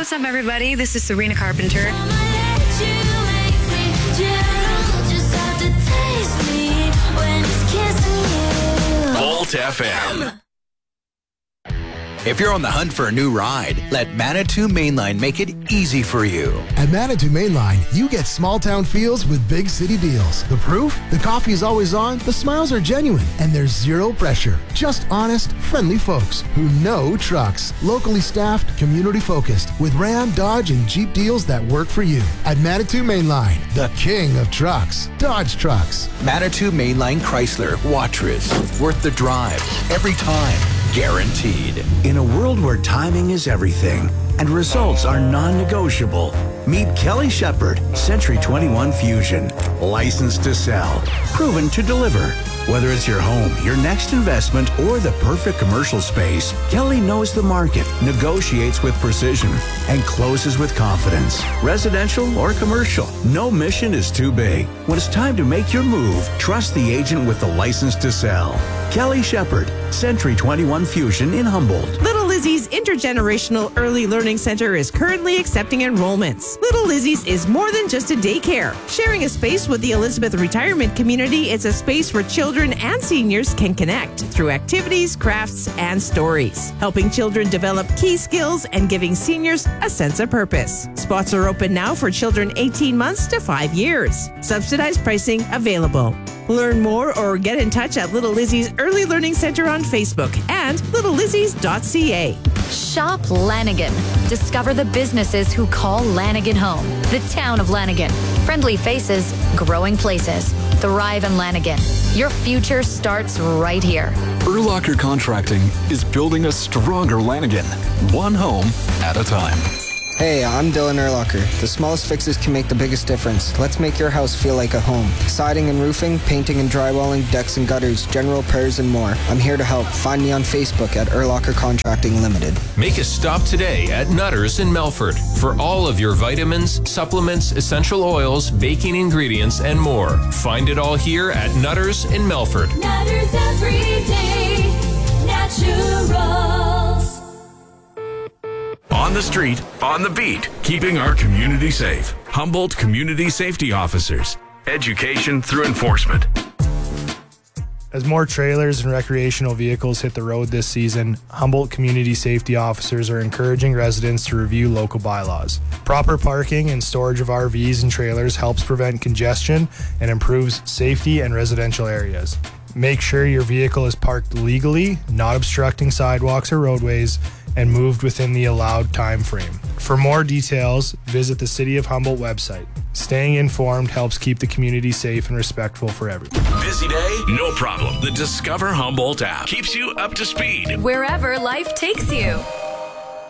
what's up, everybody? This is Serena Carpenter. Volt FM. If you're on the hunt for a new ride, let Manitou Mainline make it easy for you. At Manitou Mainline, you get small town feels with big city deals. The proof? The coffee is always on, the smiles are genuine, and there's zero pressure. Just honest, friendly folks who know trucks. Locally staffed, community focused, with Ram, Dodge, and Jeep deals that work for you. At Manitou Mainline, the king of trucks. Dodge Trucks. Manitou Mainline Chrysler, Watrous. Worth the drive. Every time. Guaranteed. In a world where timing is everything and results are non-negotiable, meet Kelly Shepard, Century 21 Fusion. Licensed to sell, proven to deliver. Whether it's your home, your next investment, or the perfect commercial space, Kelly knows the market, negotiates with precision, and closes with confidence. Residential or commercial, no mission is too big. When it's time to make your move, trust the agent with the license to sell. Kelly Shepard, Century 21 Fusion in Humboldt. Little Lizzie's Intergenerational Early Learning Center is currently accepting enrollments. Little Lizzie's is more than just a daycare. Sharing a space with the Elizabeth Retirement Community, it's a space where children and seniors can connect through activities, crafts, and stories, helping children develop key skills and giving seniors a sense of purpose. Spots are open now for children 18 months to 5 years. Subsidized pricing available. Learn more or get in touch at Little Lizzie's Early Learning Center on Facebook and littlelizzies.ca. Shop Lanigan. Discover the businesses who call Lanigan home. The town of Lanigan. Friendly faces, growing places. Thrive in Lanigan. Your future starts right here. Urlacher Contracting is building a stronger Lanigan, one home at a time. Hey, I'm Dylan Urlacher. The smallest fixes can make the biggest difference. Let's make your house feel like a home. Siding and roofing, painting and drywalling, decks and gutters, general repairs and more. I'm here to help. Find me on Facebook at Urlacher Contracting Limited. Make a stop today at Nutters in Melfort for all of your vitamins, supplements, essential oils, baking ingredients, and more. Find it all here at Nutters in Melfort. Nutters Everyday Naturals. On the street, on the beat, keeping our community safe. Humboldt Community Safety Officers. Education through enforcement. As more trailers and recreational vehicles hit the road this season, Humboldt Community Safety Officers are encouraging residents to review local bylaws. Proper parking and storage of RVs and trailers helps prevent congestion and improves safety in residential areas. Make sure your vehicle is parked legally, not obstructing sidewalks or roadways, and moved within the allowed time frame. For more details, visit the City of Humboldt website. Staying informed helps keep the community safe and respectful for everyone. Busy day? No problem. The Discover Humboldt app keeps you up to speed. Wherever life takes you.